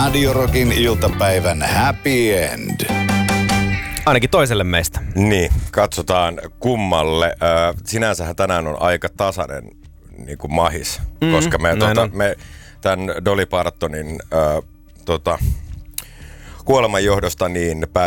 Radio Rockin iltapäivän happy end. Ainakin toiselle meistä. Niin, katsotaan kummalle. Sinänsähän tänään on aika tasainen niin kuin mahis, koska me tämän Dolly Partonin kuoleman johdosta niin